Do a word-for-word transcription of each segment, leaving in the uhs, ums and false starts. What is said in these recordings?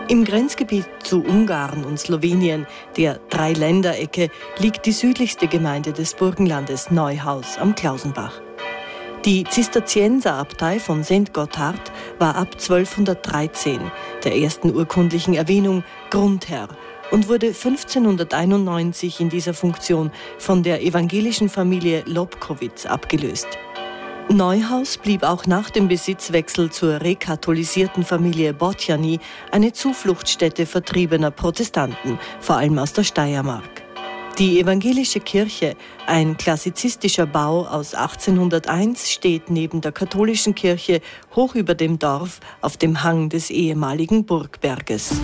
Im Grenzgebiet zu Ungarn und Slowenien, der Dreiländerecke, liegt die südlichste Gemeinde des Burgenlandes Neuhaus am Klausenbach. Die Zisterzienserabtei von Sankt Gotthard war ab zwölfhundertdreizehn, der ersten urkundlichen Erwähnung, Grundherr und wurde fünfzehnhunderteinundneunzig in dieser Funktion von der evangelischen Familie Lobkowicz abgelöst. Neuhaus blieb auch nach dem Besitzwechsel zur rekatholisierten Familie Botjany eine Zufluchtsstätte vertriebener Protestanten, vor allem aus der Steiermark. Die evangelische Kirche, ein klassizistischer Bau aus achtzehnhunderteins, steht neben der katholischen Kirche hoch über dem Dorf auf dem Hang des ehemaligen Burgberges.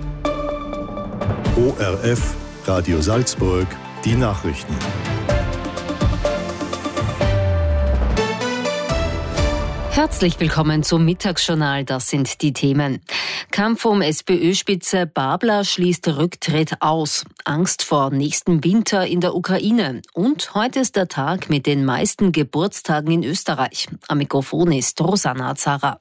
O R F, Radio Salzburg, die Nachrichten. Herzlich willkommen zum Mittagsjournal, das sind die Themen. Kampf um SPÖ-Spitze Babler schließt Rücktritt aus. Angst vor nächsten Winter in der Ukraine. Und heute ist der Tag mit den meisten Geburtstagen in Österreich. Am Mikrofon ist Rosanna Zara.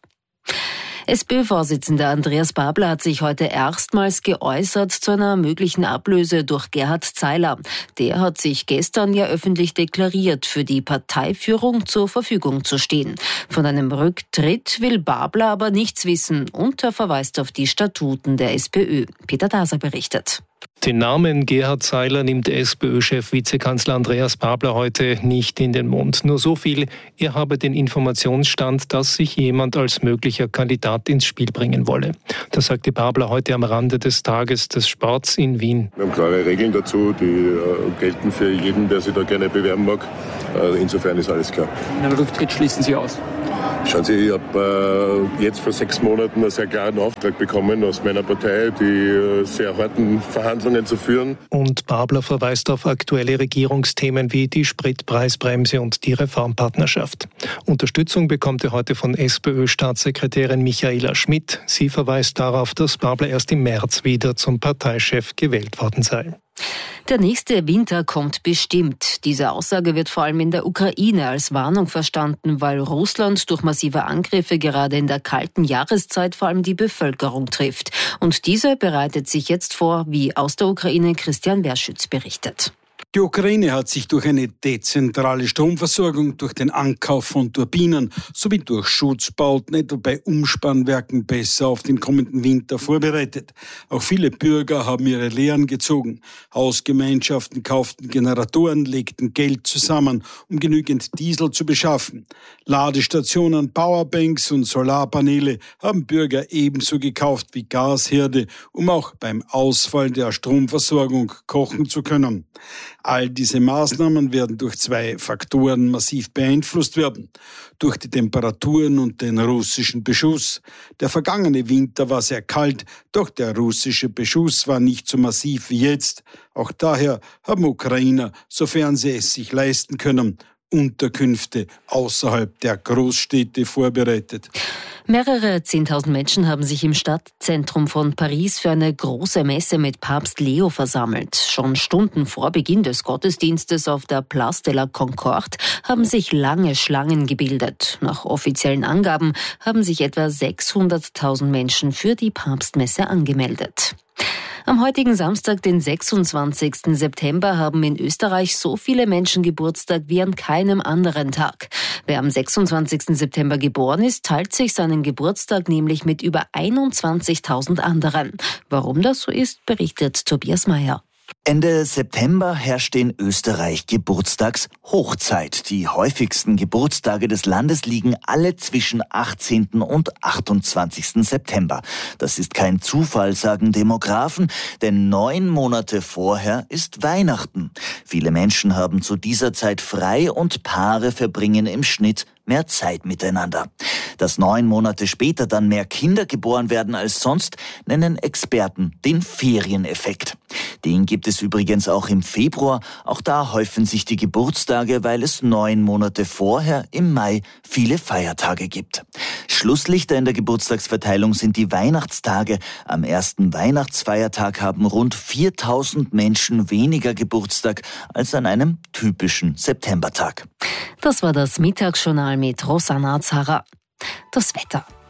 SPÖ-Vorsitzender Andreas Babler hat sich heute erstmals geäußert zu einer möglichen Ablöse durch Gerhard Zeiler. Der hat sich gestern ja öffentlich deklariert, für die Parteiführung zur Verfügung zu stehen. Von einem Rücktritt will Babler aber nichts wissen und er verweist auf die Statuten der SPÖ. Peter Daser berichtet. Den Namen Gerhard Zeiler nimmt SPÖ-Chef Vizekanzler Andreas Babler heute nicht in den Mund. Nur so viel, er habe den Informationsstand, dass sich jemand als möglicher Kandidat ins Spiel bringen wolle. Das sagte Babler heute am Rande des Tages des Sports in Wien. Wir haben klare Regeln dazu, die äh, gelten für jeden, der sich da gerne bewerben mag. Äh, insofern ist alles klar. Einen Rücktritt schließen Sie aus? Schauen Sie, ich habe äh, jetzt vor sechs Monaten einen sehr klaren Auftrag bekommen aus meiner Partei, die äh, sehr harten Verhandlungen zu führen. Und Babler verweist auf aktuelle Regierungsthemen wie die Spritpreisbremse und die Reformpartnerschaft. Unterstützung bekommt er heute von SPÖ-Staatssekretärin Michaela Schmidt. Sie verweist darauf, dass Babler erst im März wieder zum Parteichef gewählt worden sei. Der nächste Winter kommt bestimmt. Diese Aussage wird vor allem in der Ukraine als Warnung verstanden, weil Russland durch massive Angriffe gerade in der kalten Jahreszeit vor allem die Bevölkerung trifft. Und diese bereitet sich jetzt vor, wie aus der Ukraine Christian Werschütz berichtet. Die Ukraine hat sich durch eine dezentrale Stromversorgung, durch den Ankauf von Turbinen sowie durch Schutzbauten, etwa bei Umspannwerken, besser auf den kommenden Winter vorbereitet. Auch viele Bürger haben ihre Lehren gezogen. Hausgemeinschaften kauften Generatoren, legten Geld zusammen, um genügend Diesel zu beschaffen. Ladestationen, Powerbanks und Solarpaneele haben Bürger ebenso gekauft wie Gasherde, um auch beim Ausfall der Stromversorgung kochen zu können. All diese Maßnahmen werden durch zwei Faktoren massiv beeinflusst werden. Durch die Temperaturen und den russischen Beschuss. Der vergangene Winter war sehr kalt, doch der russische Beschuss war nicht so massiv wie jetzt. Auch daher haben Ukrainer, sofern sie es sich leisten können, Unterkünfte außerhalb der Großstädte vorbereitet. Mehrere Zehntausend Menschen haben sich im Stadtzentrum von Paris für eine große Messe mit Papst Leo versammelt. Schon Stunden vor Beginn des Gottesdienstes auf der Place de la Concorde haben sich lange Schlangen gebildet. Nach offiziellen Angaben haben sich etwa sechshunderttausend Menschen für die Papstmesse angemeldet. Am heutigen Samstag, den sechsundzwanzigsten September, haben in Österreich so viele Menschen Geburtstag wie an keinem anderen Tag. Wer am sechsundzwanzigsten September geboren ist, teilt sich seinen Geburtstag nämlich mit über einundzwanzigtausend anderen. Warum das so ist, berichtet Tobias Mayer. Ende September herrschte in Österreich Geburtstagshochzeit. Die häufigsten Geburtstage des Landes liegen alle zwischen achtzehnten und achtundzwanzigsten September. Das ist kein Zufall, sagen Demografen, denn neun Monate vorher ist Weihnachten. Viele Menschen haben zu dieser Zeit frei und Paare verbringen im Schnitt mehr Zeit miteinander. Dass neun Monate später dann mehr Kinder geboren werden als sonst, nennen Experten den Ferieneffekt. Den gibt es übrigens auch im Februar. Auch da häufen sich die Geburtstage, weil es neun Monate vorher im Mai viele Feiertage gibt. Schlusslichter in der Geburtstagsverteilung sind die Weihnachtstage. Am ersten Weihnachtsfeiertag haben rund viertausend Menschen weniger Geburtstag als an einem typischen Septembertag. Das war das Mittagsjournal mit Rosanna Zara. Das Wetter.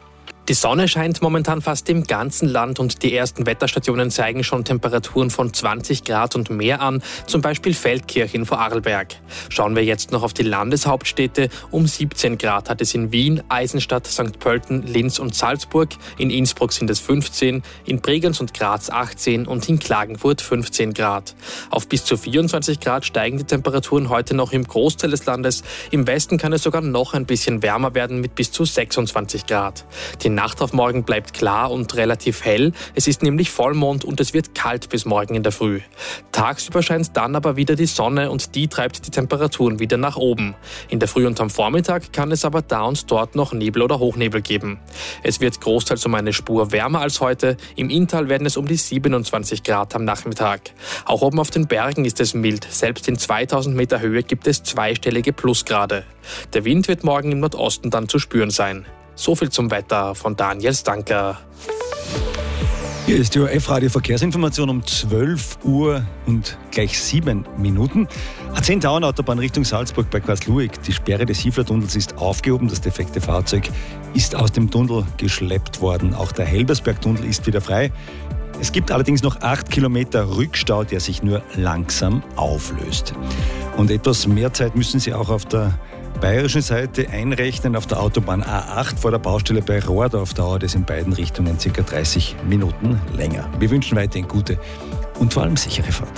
Die Sonne scheint momentan fast im ganzen Land und die ersten Wetterstationen zeigen schon Temperaturen von zwanzig Grad und mehr an, zum Beispiel Feldkirch in Vorarlberg. Schauen wir jetzt noch auf die Landeshauptstädte. Um siebzehn Grad hat es in Wien, Eisenstadt, Sankt Pölten, Linz und Salzburg. In Innsbruck sind es fünfzehn, in Bregenz und Graz achtzehn und in Klagenfurt fünfzehn Grad. Auf bis zu vierundzwanzig Grad steigen die Temperaturen heute noch im Großteil des Landes. Im Westen kann es sogar noch ein bisschen wärmer werden mit bis zu sechsundzwanzig Grad. Die Nacht auf morgen bleibt klar und relativ hell. Es ist nämlich Vollmond und es wird kalt bis morgen in der Früh. Tagsüber scheint dann aber wieder die Sonne und die treibt die Temperaturen wieder nach oben. In der Früh und am Vormittag kann es aber da und dort noch Nebel oder Hochnebel geben. Es wird großteils um eine Spur wärmer als heute. Im Inntal werden es um die siebenundzwanzig Grad am Nachmittag. Auch oben auf den Bergen ist es mild. Selbst in zweitausend Meter Höhe gibt es zweistellige Plusgrade. Der Wind wird morgen im Nordosten dann zu spüren sein. So viel zum Wetter von Daniel Stanker. Hier ist die O R F-Radio-Verkehrsinformation um zwölf Uhr und gleich sieben Minuten. A zehn Autobahn Richtung Salzburg bei Quarsluig. Die Sperre des Hiefler-Tunnels ist aufgehoben. Das defekte Fahrzeug ist aus dem Tunnel geschleppt worden. Auch der Helbersberg-Tunnel ist wieder frei. Es gibt allerdings noch acht Kilometer Rückstau, der sich nur langsam auflöst. Und etwas mehr Zeit müssen Sie auch auf der bayerischen Seite einrechnen. Auf der Autobahn A acht vor der Baustelle bei Rohrdorf dauert es in beiden Richtungen ca. dreißig Minuten länger. Wir wünschen weiterhin gute und vor allem sichere Fahrt.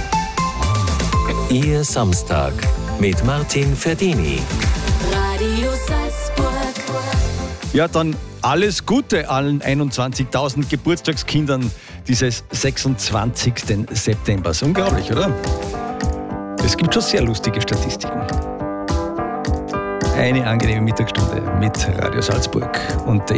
Ihr Samstag mit Martin Ferdini. Radio Salzburg. Ja, dann alles Gute allen einundzwanzigtausend Geburtstagskindern dieses sechsundzwanzigsten September. Unglaublich, oder? Es gibt schon sehr lustige Statistiken. Eine angenehme Mittagsstunde mit Radio Salzburg und der